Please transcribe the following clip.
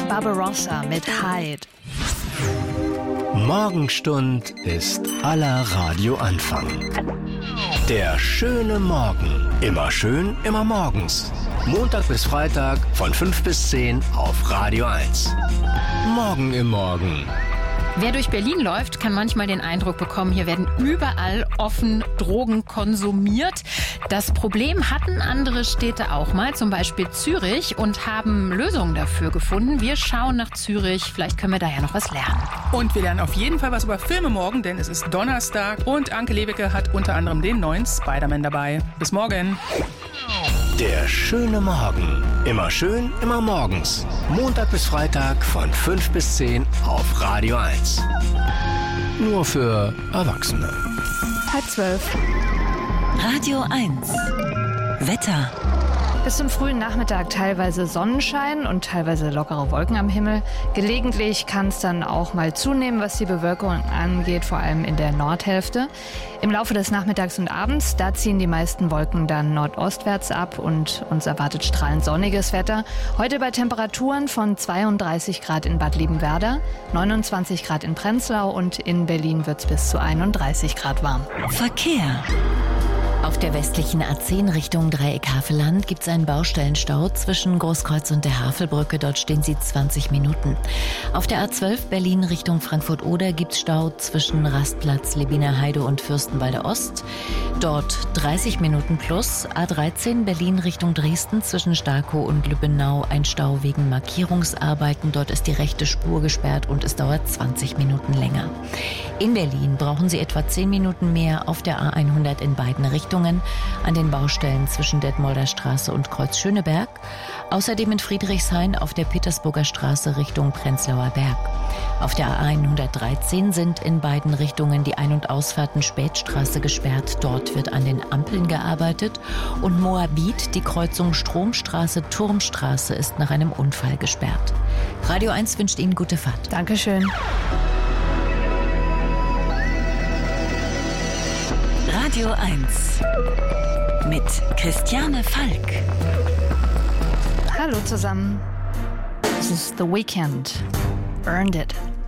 Barbarossa mit Hyde. Morgenstund ist aller Radioanfang. Der schöne Morgen. Immer schön, immer morgens. Montag bis Freitag von 5 bis 10 auf Radio 1. Morgen im Morgen. Wer durch Berlin läuft, kann manchmal den Eindruck bekommen, hier werden überall offen Drogen konsumiert. Das Problem hatten andere Städte auch mal, zum Beispiel Zürich, und haben Lösungen dafür gefunden. Wir schauen nach Zürich, vielleicht können wir da ja noch was lernen. Und wir lernen auf jeden Fall was über Filme morgen, denn es ist Donnerstag und Anke Lewicke hat unter anderem den neuen Spider-Man dabei. Bis morgen. Der schöne Morgen. Immer schön, immer morgens. Montag bis Freitag von 5 bis 10 auf Radio 1. Nur für Erwachsene. 11:30. Radio 1. Wetter. Bis zum frühen Nachmittag teilweise Sonnenschein und teilweise lockere Wolken am Himmel. Gelegentlich kann es dann auch mal zunehmen, was die Bewölkung angeht, vor allem in der Nordhälfte. Im Laufe des Nachmittags und Abends, da ziehen die meisten Wolken dann nordostwärts ab und uns erwartet strahlend sonniges Wetter. Heute bei Temperaturen von 32 Grad in Bad Liebenwerda, 29 Grad in Prenzlau und in Berlin wird es bis zu 31 Grad warm. Verkehr. Auf der westlichen A10 Richtung Dreieck-Havelland gibt es einen Baustellenstau zwischen Großkreuz und der Havelbrücke. Dort stehen sie 20 Minuten. Auf der A12 Berlin Richtung Frankfurt-Oder gibt es Stau zwischen Rastplatz, Lebiner Heide und Fürstenwalde Ost. Dort 30 Minuten plus. A13 Berlin Richtung Dresden zwischen Starkow und Lübbenau ein Stau wegen Markierungsarbeiten. Dort ist die rechte Spur gesperrt und es dauert 20 Minuten länger. In Berlin brauchen Sie etwa 10 Minuten mehr auf der A100 in beiden Richtungen. An den Baustellen zwischen Detmolder Straße und Kreuz Schöneberg. Außerdem in Friedrichshain auf der Petersburger Straße Richtung Prenzlauer Berg. Auf der A113 sind in beiden Richtungen die Ein- und Ausfahrten Spätstraße gesperrt. Dort wird an den Ampeln gearbeitet. Und Moabit, die Kreuzung Stromstraße-Turmstraße, ist nach einem Unfall gesperrt. Radio 1 wünscht Ihnen gute Fahrt. Dankeschön. Radio 1 mit Christiane Falk. Hallo zusammen. This is The Weeknd. Earned It.